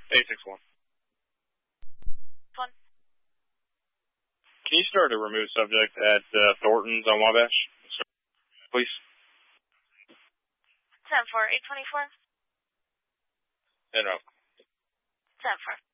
861. One. Can you start a remove subject at Thornton's on Wabash? Please. 10-4, 824. No. 10-4.